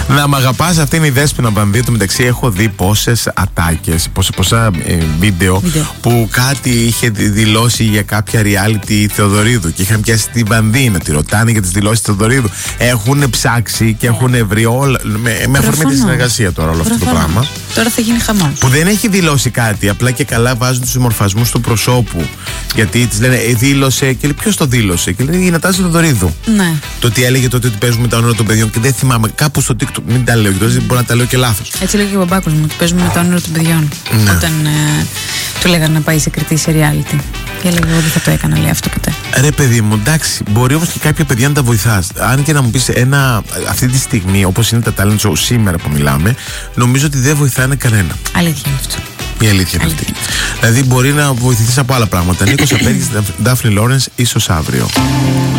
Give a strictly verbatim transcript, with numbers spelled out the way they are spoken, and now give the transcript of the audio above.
Να μ' αγαπάς, αυτή είναι η Δέσποινα Μπανδίτου. Μεταξύ έχω δει πόσες ατάκες, πόσα, πόσα ε, βίντεο, βίντεο που κάτι είχε δηλώσει για κάποια reality Θεοδωρίδου και είχαν πιάσει την Μπανδί να τη ρωτάνε για τις δηλώσεις Θεοδωρίδου. Έχουν ψάξει και έχουν βρει όλα. Με, με αφορμή τη συνεργασία τώρα όλο αυτό το πράγμα. Τώρα θα γίνει χαμός. Που δεν έχει δηλώσει κάτι, απλά και καλά βάζουν τους συμμορφασμούς του προσώπου. Γιατί της λένε ε, δήλωσε και λέει ποιος το δήλωσε. Και λέει η Νατάσα Θεοδωρίδου. Ναι. Το ότι έλεγε τότε ότι παίζουμε τα όνειρα των παιδιών και δεν θυμάμαι κάπου στο TikTok. Μην τα λέω, γιατί μπορεί να τα λέω και λάθος. Έτσι λέγει και ο μπαμπάκος μου, ότι παίζουμε με τα όνειρα των παιδιών. Ναι. Όταν ε, του λέγανε να πάει σε κριτή σε reality. Και έλεγε εγώ δεν θα το έκανα, λέει αυτό ποτέ. Ρε παιδί μου, εντάξει, μπορεί όμως και κάποια παιδιά να τα βοηθάς. Αν και να μου πεις ένα, αυτή τη στιγμή, όπως είναι τα talent show σήμερα που μιλάμε, νομίζω ότι δεν βοηθάνε κανένα. Αλήθεια είναι αυτό. Η αλήθεια είναι αυτή. Δηλαδή μπορεί να βοηθηθείς από άλλα πράγματα. Νίκος Απέργης, Ντάφνη Λόρενς, ίσως αύριο.